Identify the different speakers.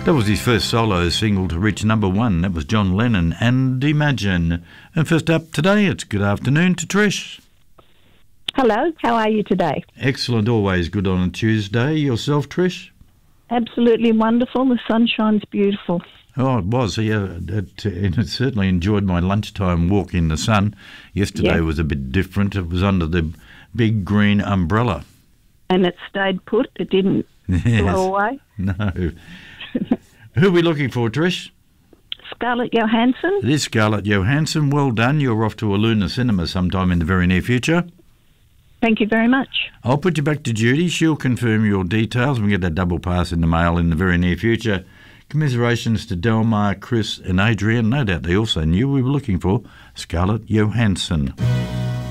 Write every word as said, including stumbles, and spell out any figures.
Speaker 1: That was his first solo single to reach number one. That was John Lennon and Imagine. And first up today, it's good afternoon to Trish.
Speaker 2: Hello, how are you today?
Speaker 1: Excellent, always good on a Tuesday. Yourself, Trish?
Speaker 2: Absolutely wonderful. The sunshine's beautiful.
Speaker 1: Oh, it was. Yeah, it, it certainly enjoyed my lunchtime walk in the sun. Yesterday
Speaker 2: Yeah.
Speaker 1: was a bit different. It was under the big green umbrella.
Speaker 2: And it stayed put. It didn't
Speaker 1: Yes.
Speaker 2: blow away.
Speaker 1: No. Who are we looking for, Trish?
Speaker 2: Scarlett Johansson.
Speaker 1: It is Scarlett Johansson. Well done. You're off to a Luna Cinema sometime in the very near future.
Speaker 2: Thank you very much.
Speaker 1: I'll put you back to Judy. She'll confirm your details. We'll get that double pass in the mail in the very near future. Commiserations to Delmar, Chris and Adrian. No doubt they also knew we were looking for Scarlett Johansson.